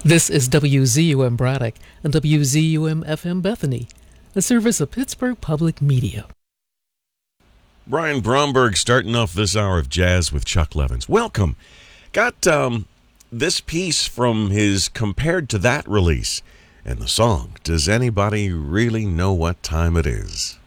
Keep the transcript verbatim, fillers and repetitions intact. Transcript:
This is W Z U M Braddock and W Z U M F M Bethany, a service of Pittsburgh Public Media. Brian Bromberg starting off this hour of jazz with Chuck Levins. Welcome. Got um, this piece from his Compared to That release, and the song, Does Anybody Really Know What Time It Is?